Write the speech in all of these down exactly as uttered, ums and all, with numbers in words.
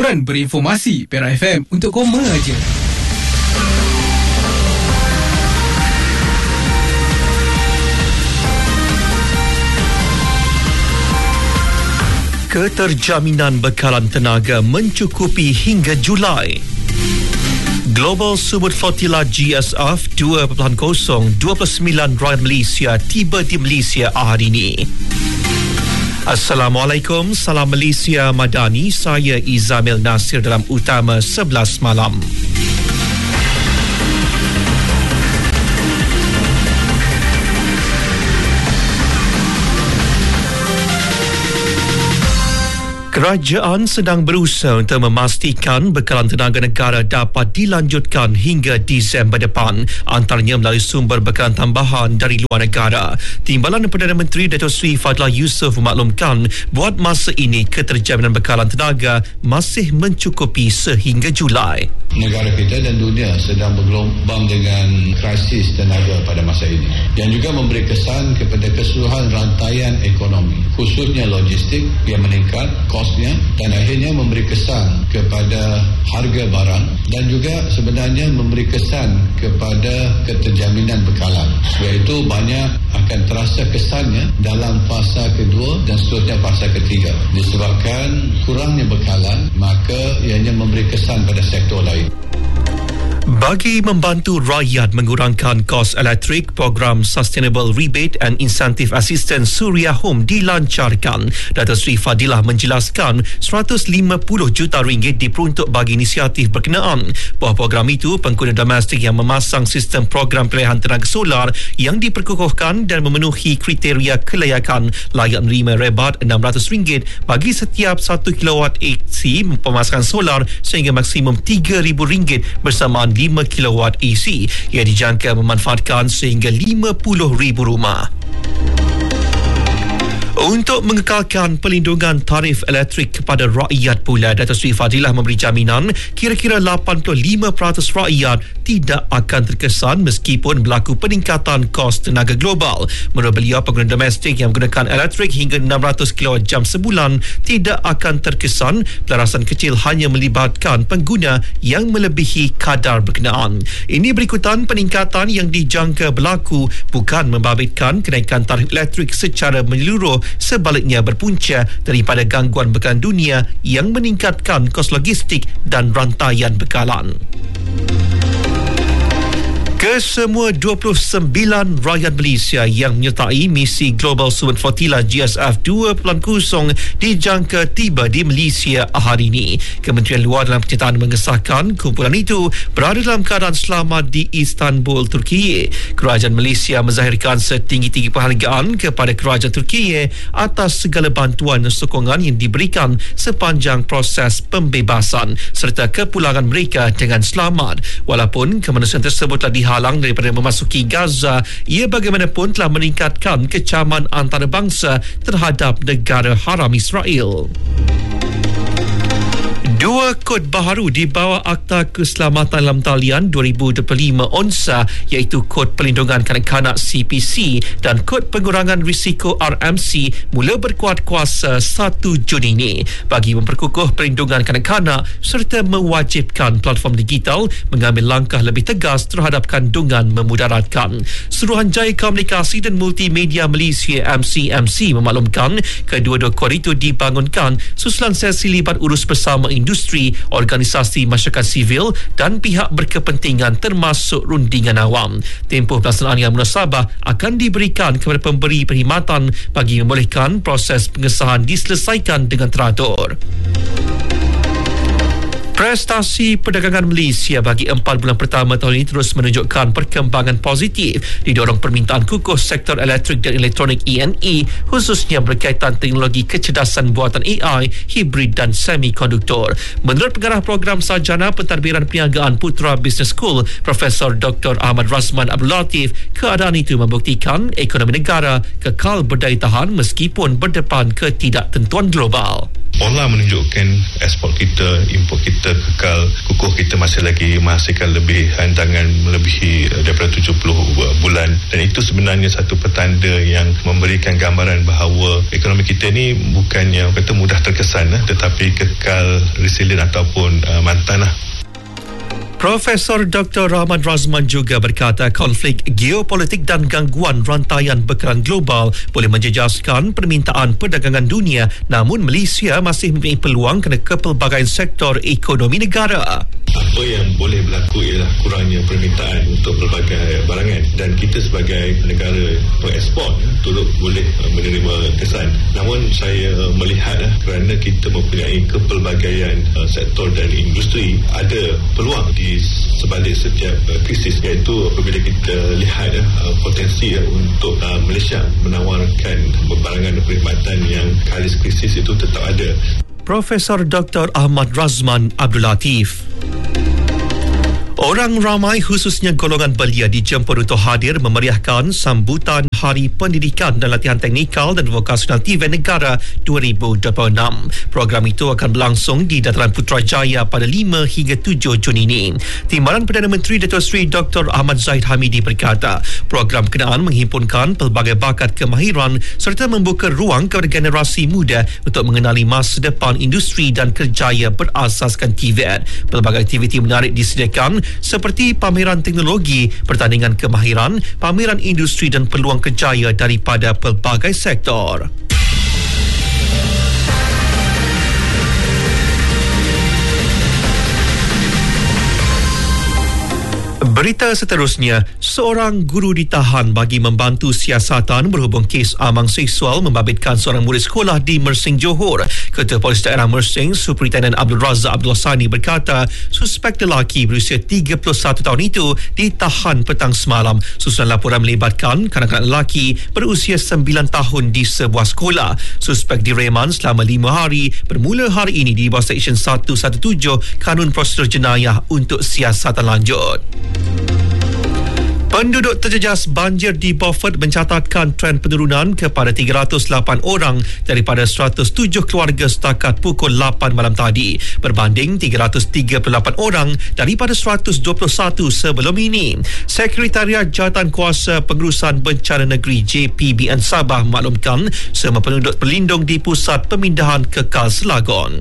Saluran berinformasi Perak F M untuk koma aja. Keterjaminan bekalan tenaga mencukupi hingga Julai. Global Sumut Flotilla G S F dua kosong dua puluh sembilan Royal Malaysia tiba di Malaysia hari ini. Assalamualaikum, salam Malaysia Madani, saya Izamil Nasir dalam Utama sebelas malam. Kerajaan sedang berusaha untuk memastikan bekalan tenaga negara dapat dilanjutkan hingga Disember depan, antaranya melalui sumber bekalan tambahan dari luar negara. Timbalan Perdana Menteri Dato' Sri Fadlah Yusof memaklumkan buat masa ini keterjaminan bekalan tenaga masih mencukupi sehingga Julai. Negara kita dan dunia sedang bergelombang dengan krisis tenaga pada masa ini yang juga memberi kesan kepada keseluruhan rantaian ekonomi, khususnya logistik yang meningkat kosnya dan akhirnya memberi kesan kepada harga barang dan juga sebenarnya memberi kesan kepada keterjaminan bekalan. Sebab itu banyak akan terasa kesannya dalam fasa kedua dan seterusnya fasa ketiga. Disebabkan kurangnya bekalan, maka ianya memberi kesan pada sektor lain. Bagi membantu rakyat mengurangkan kos elektrik, program Sustainable Rebate and Incentive Assistance Suria Home dilancarkan. Dato' Sri Fadilah menjelaskan seratus lima puluh juta ringgit diperuntuk bagi inisiatif berkenaan. Buah program itu pengguna domestik yang memasang sistem program pilihan tenaga solar yang diperkukuhkan dan memenuhi kriteria kelayakan layak menerima rebat enam ratus ringgit bagi setiap satu kilowatt A C pemasangan solar sehingga maksimum tiga ribu ringgit bersamaan lima kilowatt A C yang dijangka memanfaatkan sehingga lima puluh ribu rumah. Untuk mengekalkan pelindungan tarif elektrik kepada rakyat pula, Dato' Sri Fadilah memberi jaminan kira-kira lapan puluh lima peratus rakyat tidak akan terkesan meskipun berlaku peningkatan kos tenaga global. Menurut beliau, pengguna domestik yang menggunakan elektrik hingga enam ratus kilowatt jam sebulan tidak akan terkesan. Pelarasan kecil hanya melibatkan pengguna yang melebihi kadar berkenaan. Ini berikutan peningkatan yang dijangka berlaku bukan membabitkan kenaikan tarif elektrik secara menyeluruh, sebaliknya berpunca daripada gangguan bekalan dunia yang meningkatkan kos logistik dan rantaian bekalan. Kesemua dua puluh sembilan rakyat Malaysia yang menyertai misi Global Sumut Flotilla G S F dua kosong dijangka tiba di Malaysia hari ini. Kementerian Luar dalam pernyataan mengesahkan kumpulan itu berada dalam keadaan selamat di Istanbul, Turki. Kerajaan Malaysia menzahirkan setinggi-tinggi penghargaan kepada kerajaan Turki atas segala bantuan dan sokongan yang diberikan sepanjang proses pembebasan serta kepulangan mereka dengan selamat. Walaupun kemanusiaan tersebut telah dihalang halang daripada memasuki Gaza, ia bagaimanapun telah meningkatkan kecaman antarabangsa terhadap negara haram Israel. Dua kod baharu di bawah Akta Keselamatan dalam Talian dua ribu dua puluh lima O N S A iaitu Kod Perlindungan Kanak-kanak C P C dan Kod Pengurangan Risiko R M C mula berkuat kuasa satu Jun ini bagi memperkukuh perlindungan kanak-kanak serta mewajibkan platform digital mengambil langkah lebih tegas terhadap kandungan memudaratkan. Suruhanjaya Komunikasi dan Multimedia Malaysia M C M C memaklumkan kedua-dua kod itu dibangunkan susulan sesi libat urus bersama industri industri, organisasi masyarakat sivil dan pihak berkepentingan termasuk rundingan awam. Tempoh pelaksanaan yang munasabah akan diberikan kepada pemberi perkhidmatan bagi membolehkan proses pengesahan diselesaikan dengan teratur. Prestasi perdagangan Malaysia bagi empat bulan pertama tahun ini terus menunjukkan perkembangan positif didorong permintaan kukuh sektor elektrik dan elektronik E and E khususnya berkaitan teknologi kecerdasan buatan A I, hibrid dan semikonduktor. Menurut pengarah program sarjana pentadbiran perniagaan Putra Business School, Profesor Doktor Ahmad Razman Abdul Latif, keadaan itu membuktikan ekonomi negara kekal berdaya tahan meskipun berdepan ketidaktentuan global. Pola menunjukkan ekspor kita, import kita kekal kukuh, kita masih lagi menghasilkan lebih handangan melebihi daripada tujuh puluh bulan, dan itu sebenarnya satu petanda yang memberikan gambaran bahawa ekonomi kita ni bukannya kata mudah terkesan, tetapi kekal resilient ataupun uh, mantan lah. Profesor Doktor Ahmad Razman juga berkata konflik geopolitik dan gangguan rantaian bekalan global boleh menjejaskan permintaan perdagangan dunia, namun Malaysia masih mempunyai peluang kerana kepelbagaian sektor ekonomi negara. Apa yang boleh berlaku ialah kurangnya permintaan untuk pelbagai barangan, dan kita sebagai negara pengeksport turut boleh menerima kesan. Namun saya melihat kerana kita mempunyai kepelbagaian sektor dan industri, ada peluang di sebalik setiap krisis, iaitu apabila kita lihat potensi untuk Malaysia menawarkan barangan perkhidmatan yang kalis krisis itu tetap ada. Profesor Doktor Ahmad Razman Abdul Latif. Orang ramai khususnya golongan belia dijemput untuk hadir memeriahkan sambutan Hari Pendidikan dan Latihan Teknikal dan Vokasional T V N Negara dua ribu dua puluh enam. Program itu akan berlangsung di Dataran Putrajaya pada lima hingga tujuh Jun ini. Timbalan Perdana Menteri Datuk Seri Doktor Ahmad Zahid Hamidi berkata, program kenaan menghimpunkan pelbagai bakat kemahiran serta membuka ruang kepada generasi muda untuk mengenali masa depan industri dan kerjaya berasaskan T V N. Pelbagai aktiviti menarik disediakan seperti pameran teknologi, pertandingan kemahiran, pameran industri dan peluang kerjaya daripada pelbagai sektor. Berita seterusnya, seorang guru ditahan bagi membantu siasatan berhubung kes amang seksual membabitkan seorang murid sekolah di Mersing, Johor. Ketua Polis Daerah Mersing, Superintendent Abdul Razak Abdul Sani berkata, suspek lelaki berusia tiga puluh satu tahun itu ditahan petang semalam susulan laporan melibatkan kanak-kanak lelaki berusia sembilan tahun di sebuah sekolah. Suspek direman selama lima hari bermula hari ini di bawah Seksyen seratus tujuh belas Kanun Prosedur Jenayah untuk siasatan lanjut. Penduduk terjejas banjir di Beaufort mencatatkan tren penurunan kepada tiga ratus lapan orang daripada seratus tujuh keluarga setakat pukul lapan malam tadi, berbanding tiga ratus tiga puluh lapan orang daripada seratus dua puluh satu sebelum ini. Sekretariat Jawatan Kuasa Pengurusan Bencana Negeri J P B N Sabah maklumkan semua penduduk berlindung di Pusat Pemindahan Kekal Selangor.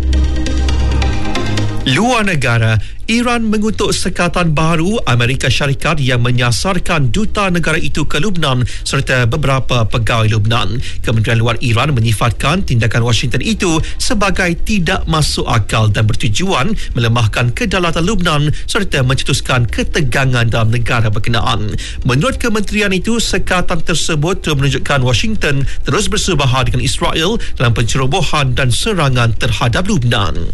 Luar negara, Iran mengutuk sekatan baru Amerika Syarikat yang menyasarkan duta negara itu ke Lebanon serta beberapa pegawai Lebanon. Kementerian Luar Iran menyifatkan tindakan Washington itu sebagai tidak masuk akal dan bertujuan melemahkan kedaulatan Lebanon serta mencetuskan ketegangan dalam negara berkenaan. Menurut kementerian itu, sekatan tersebut menunjukkan Washington terus bersebahar dengan Israel dalam pencerobohan dan serangan terhadap Lebanon.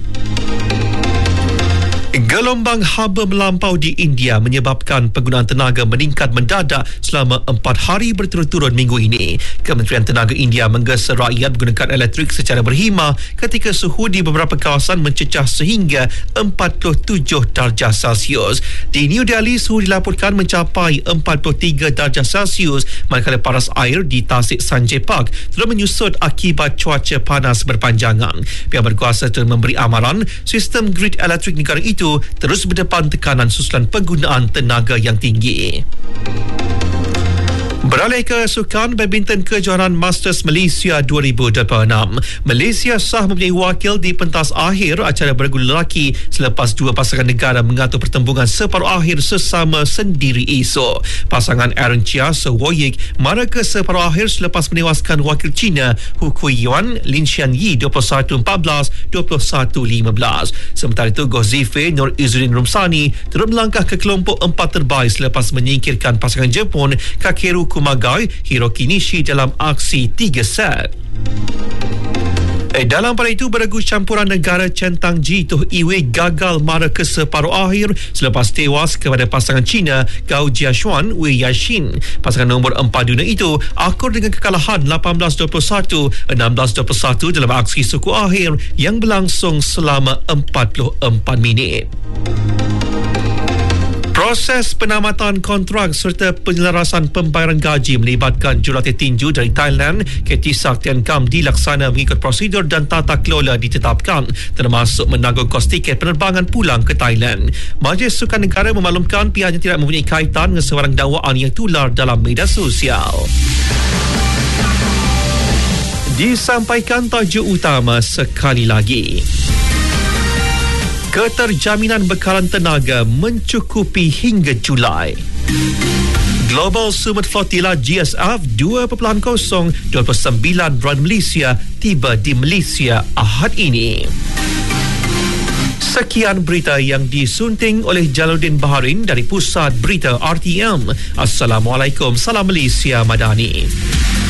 Gelombang haba melampau di India menyebabkan penggunaan tenaga meningkat mendadak selama empat hari berturut-turut minggu ini. Kementerian Tenaga India menggesa rakyat menggunakan elektrik secara berhima ketika suhu di beberapa kawasan mencecah sehingga empat puluh tujuh darjah Celsius. Di New Delhi, suhu dilaporkan mencapai empat puluh tiga darjah Celsius, manakala paras air di Tasik Sanjay Park terus menyusut akibat cuaca panas berpanjangan. Pihak berkuasa terus memberi amaran sistem grid elektrik negara itu terus berdepan tekanan susulan penggunaan tenaga yang tinggi. Beralih ke sukan badminton kejohanan Masters Malaysia dua ribu dua puluh enam. Malaysia sah mempunyai wakil di pentas akhir acara bergu lelaki selepas dua pasangan negara mengatur pertembungan separuh akhir sesama sendiri esok. Pasangan Aaron Chia Sewoyik mara ke separuh akhir selepas menewaskan wakil China Hu Kuiyuan Lin Xian Yi dua puluh satu empat belas, dua puluh satu lima belas. Sementara itu, Gozife Nur Izzuddin Rumsani terus melangkah ke kelompok empat terbaik selepas menyingkirkan pasangan Jepun Kakeru Kumagai Hiroki Nishi dalam aksi tiga set. Eh, dalam pada itu, beregu campuran negara centang G Toh Iwei gagal mara ke separuh akhir selepas tewas kepada pasangan China Gao Jiashuan Wei Yashin. Pasangan nombor empat dunia itu akur dengan kekalahan lapan belas dua puluh satu, enam belas dua puluh satu dalam aksi suku akhir yang berlangsung selama empat puluh empat minit. Proses penamatan kontrak serta penyelarasan pembayaran gaji melibatkan jurulatih tinju dari Thailand, Ketisak Tian Kam, dilaksana mengikut prosedur dan tata kelola ditetapkan, termasuk menanggung kos tiket penerbangan pulang ke Thailand. Majlis Sukan Negara memaklumkan pihaknya tidak mempunyai kaitan dengan sebarang dakwaan yang tular dalam media sosial. Disampaikan tajuk utama sekali lagi. Keterjaminan bekalan tenaga mencukupi hingga Julai. Global Summit Flotilla G S F dua titik kosong dua puluh sembilan Run Malaysia tiba di Malaysia Ahad ini. Sekian berita yang disunting oleh Jalaluddin Baharin dari Pusat Berita R T M. Assalamualaikum, salam Malaysia Madani.